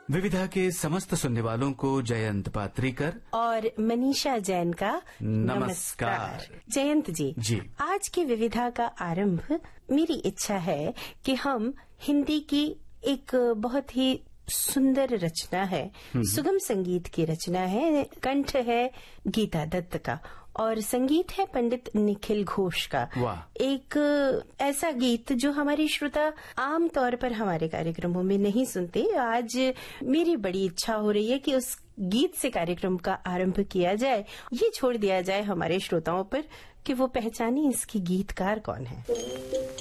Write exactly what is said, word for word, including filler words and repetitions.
विविधा के समस्त सुनने वालों को जयंत पात्रीकर और मनीषा जैन का नमस्कार। नमस्कार। जयंत जी, जी आज की विविधा का आरंभ मेरी इच्छा है कि हम हिंदी की एक बहुत ही सुंदर रचना है, सुगम संगीत की रचना है, कंठ है गीता दत्त का और संगीत है पंडित निखिल घोष का। वाह। एक ऐसा गीत जो हमारे श्रोता आम तौर पर हमारे कार्यक्रमों में नहीं सुनते। आज मेरी बड़ी इच्छा हो रही है कि उस गीत से कार्यक्रम का आरंभ किया जाए। ये छोड़ दिया जाए हमारे श्रोताओं पर कि वो पहचाने इसकी गीतकार कौन है।